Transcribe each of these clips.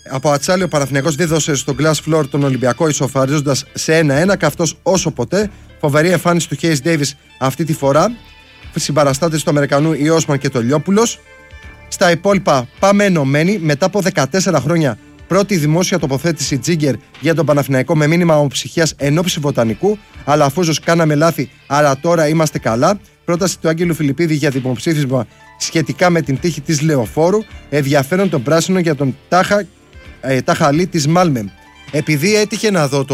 Από Ατσάλι ο Παναθηναϊκός δίδωσε στον Glass Floor τον Ολυμπιακό ισοφαρίζοντας σε 1-1, καυτός όσο ποτέ. Φοβερή εμφάνιση του Hayes Davis αυτή τη φορά. Συμπαραστάτες του Αμερικανού η Όσμαν και το Λιόπουλος. Στα υπόλοιπα πάμε ενωμένοι μετά από 14 χρόνια. Πρώτη δημόσια τοποθέτηση Τζίγκερ για τον Παναθηναϊκό με μήνυμα ομοψυχίας ενόψει Βοτανικού. Αλλά αφού κάναμε λάθη, αλλά τώρα είμαστε καλά. Πρόταση του Άγγελου Φιλιππίδη για δημοψήφισμα σχετικά με την τύχη της Λεωφόρου. Ενδιαφέρον των πράσινων για τον Ταχαλή της Μάλμε. Επειδή έτυχε να δω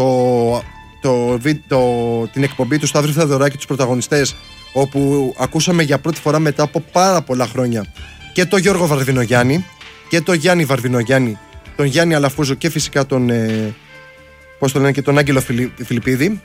την εκπομπή του Σταύρου Θεοδωράκη, τους πρωταγωνιστές, όπου ακούσαμε για πρώτη φορά μετά από πάρα πολλά χρόνια και τον Γιώργο Βαρδινογιάννη και τον Γιάννη Βαρδινογιάννη, τον Γιάννη Αλαφούζο και φυσικά τον και τον Άγγελο Φιλιππίδη,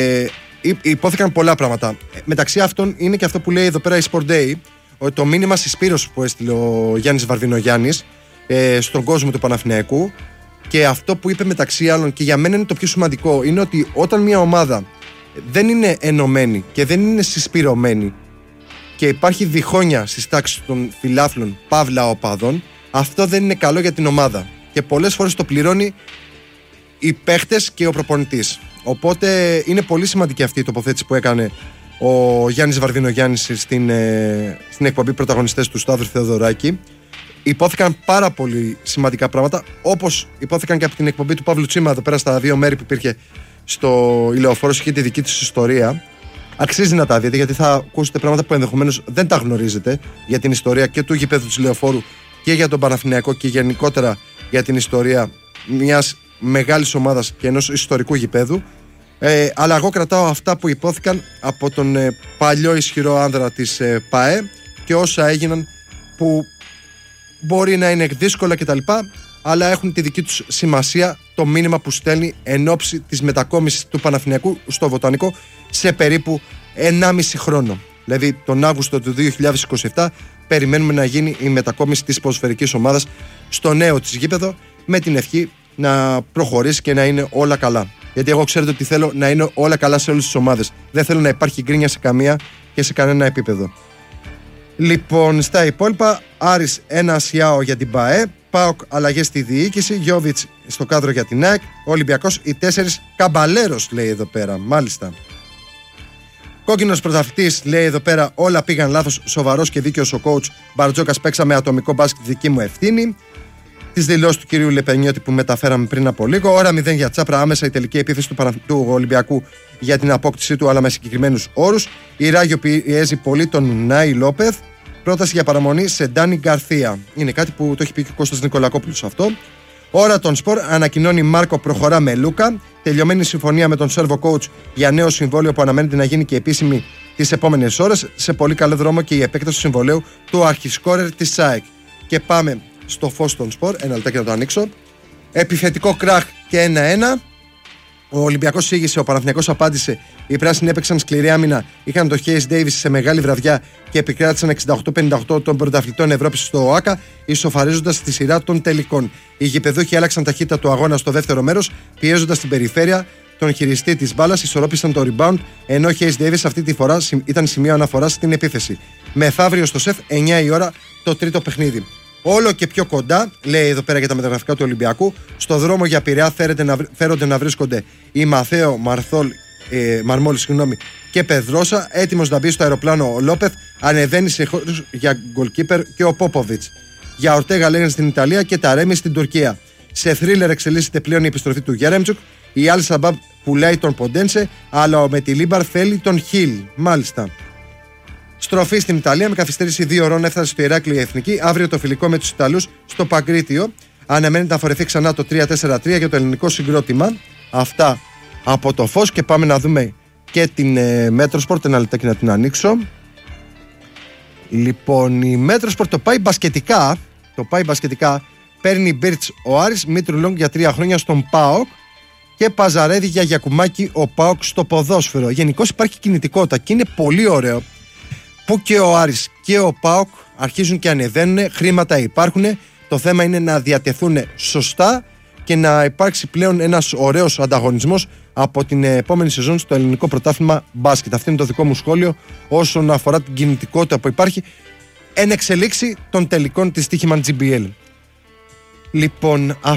υπόθηκαν πολλά πράγματα. Μεταξύ αυτών είναι και αυτό που λέει εδώ πέρα η Sport Day, το μήνυμα συσπήρωσης που έστειλε ο Γιάννης Βαρδινογιάννης στον κόσμο του Παναθηναϊκού. Και αυτό που είπε μεταξύ άλλων, και για μένα είναι το πιο σημαντικό, είναι ότι όταν μια ομάδα δεν είναι ενωμένη και δεν είναι συσπηρωμένη και υπάρχει διχόνοια στις τάξεις των φιλάθλων παύλα οπαδών, αυτό δεν είναι καλό για την ομάδα. Και πολλές φορές το πληρώνει οι παίχτες και ο προπονητής. Οπότε είναι πολύ σημαντική αυτή η τοποθέτηση που έκανε ο Γιάννης Βαρδινογιάννης στην εκπομπή πρωταγωνιστές του Σταύρου Θεοδωράκη. Υπόθηκαν πάρα πολύ σημαντικά πράγματα, όπως υπόθηκαν και από την εκπομπή του Παύλου Τσίμα εδώ πέρα στα δύο μέρη που υπήρχε στο Ηλεοφόρος και τη δική της ιστορία. Αξίζει να τα δείτε, γιατί θα ακούσετε πράγματα που ενδεχομένως δεν τα γνωρίζετε για την ιστορία και του γηπέδου της Ηλεοφόρου και για τον Παναθηναϊκό και γενικότερα για την ιστορία μιας μεγάλης ομάδας και ενός ιστορικού γηπέδου. Αλλά εγώ κρατάω αυτά που υπόθηκαν από τον παλιό ισχυρό άνδρα της ΠΑΕ και όσα έγιναν, που μπορεί να είναι δύσκολα κτλ., αλλά έχουν τη δική τους σημασία, το μήνυμα που στέλνει εν ώψη της μετακόμισης του Παναθηναϊκού στο Βοτανικό σε περίπου 1,5 χρόνο. Δηλαδή τον Αύγουστο του 2027 περιμένουμε να γίνει η μετακόμιση της ποδοσφαιρικής ομάδας στο νέο της γήπεδο, με την ευχή να προχωρήσει και να είναι όλα καλά. Γιατί εγώ ξέρετε ότι θέλω να είναι όλα καλά σε όλες τις ομάδες. Δεν θέλω να υπάρχει γκρίνια σε καμία και σε κανένα επίπεδο. Λοιπόν, στα υπόλοιπα, Άρης 1 Σιάο για την ΠΑΕ, ΠΑΟΚ αλλαγές στη διοίκηση, Γιόβιτς στο κάδρο για την ΑΕΚ, Ολυμπιακός οι 4 Καμπαλέρος, λέει εδώ πέρα, μάλιστα. Κόκκινος πρωταθλητής, λέει εδώ πέρα, όλα πήγαν λάθος, σοβαρός και δίκαιος ο coach Μπαρτζόκας, παίξαμε ατομικό μπάσκετ, δική μου ευθύνη. Τις δηλώσεις του κυρίου Λεπενιώτη που μεταφέραμε πριν από λίγο. Ώρα 0 για Τσάπρα, άμεσα η τελική επίθεση του Ολυμπιακού για την απόκτησή του, αλλά με συγκεκριμένους όρους. Η Ράγιο πιέζει πολύ τον Νάι Λόπεθ. Πρόταση για παραμονή σε Ντάνι Γκαρθία. Είναι κάτι που το έχει πει και ο Κώστας Νικολακόπουλος αυτό. Ώρα των Σπορ, ανακοινώνει Μάρκο, προχωρά με Λούκα. Τελειωμένη συμφωνία με τον Σέρβο Coach για νέο συμβόλαιο που αναμένεται να γίνει και επίσημη τις επόμενες ώρες. Σε πολύ καλό δρόμο και η επέκταση του συμβολέου του αρχισκόρερ της ΣΑΕΚ. Και πάμε στο φως των Σπορ, ένα λεπτάκι να το ανοίξω. Επιθετικό κράχ και 1-1. Ο Ολυμπιακός σήγησε, ο Παναθηναϊκός απάντησε. Οι πράσινοι έπαιξαν σκληρή άμυνα. Είχαν το Hayes Davis σε μεγάλη βραδιά και επικράτησαν 68-58 των πρωταθλητών Ευρώπης στο ΟΑΚΑ, ισοφαρίζοντας τη σειρά των τελικών. Οι γηπεδούχοι άλλαξαν ταχύτητα του αγώνα στο δεύτερο μέρος, πιέζοντας την περιφέρεια. Τον χειριστή της μπάλας, ισορρόπησαν το rebound, ενώ ο Hayes Davis αυτή τη φορά ήταν σημείο αναφοράς στην επίθεση. Μεθαύριο στο ΣΕΦ, 9 η ώρα το τρίτο παιχνίδι. Όλο και πιο κοντά, λέει εδώ πέρα για τα μεταγραφικά του Ολυμπιακού, στο δρόμο για Πειραιά φέρονται να βρίσκονται η Μαθαίο Μαρμόλη και Πεδρόσα. Έτοιμος να μπει στο αεροπλάνο ο Λόπεθ, ανεβαίνει σε χώρους για γκολκίπερ και ο Πόποβιτς. Για Ορτέγα λέγανε στην Ιταλία και τα Ρέμι στην Τουρκία. Σε θρίλερ εξελίσσεται πλέον η επιστροφή του Γέρεμτσουκ. Η Αλ Σαμπάμπ πουλάει τον Ποντένσε, αλλά ο Μετιλίμπαρ θέλει τον Χιλ. Μάλιστα. Στροφή στην Ιταλία με καθυστέρηση 2 ώρων, έφτασε στο Ηράκλειο Εθνική. Αύριο το φιλικό με τους Ιταλούς στο Παγκρίτιο. Αναμένεται να φορεθεί ξανά το 3-4-3 για το ελληνικό συγκρότημα. Αυτά από το φως, και πάμε να δούμε και την Μέτροσπορτ. Ένα λεπτάκι να την ανοίξω. Λοιπόν, η Μέτροσπορτ το πάει μπασκετικά. Παίρνει Μπίρτς ο Άρης, Μήτρου Λόγκ για 3 χρόνια στον ΠΑΟΚ και Παζαρέδη για Γιακουμάκη ο ΠΑΟΚ στο ποδόσφαιρο. Γενικώς υπάρχει κινητικότητα και είναι πολύ ωραίο που και ο Άρης και ο ΠΑΟΚ αρχίζουν και ανεβαίνουν, χρήματα υπάρχουν. Το θέμα είναι να διατεθούν σωστά και να υπάρξει πλέον ένας ωραίος ανταγωνισμός από την επόμενη σεζόν στο ελληνικό πρωτάθλημα μπάσκετ. Αυτό είναι το δικό μου σχόλιο όσον αφορά την κινητικότητα που υπάρχει εν εξελίξει των τελικών της Τύχημαν GBL. Λοιπόν,